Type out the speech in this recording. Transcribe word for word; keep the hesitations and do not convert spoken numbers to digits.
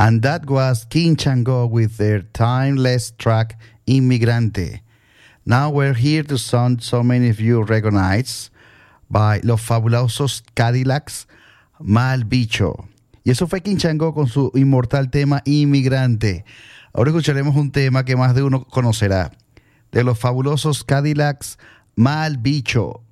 And that was King Chango with their timeless track Inmigrante. Now we're here to sound so many of you recognize by Los Fabulosos Cadillacs, Mal Bicho. Y eso fue King Chango con su inmortal tema Inmigrante. Ahora escucharemos un tema que más de uno conocerá. De Los Fabulosos Cadillacs, Mal Bicho.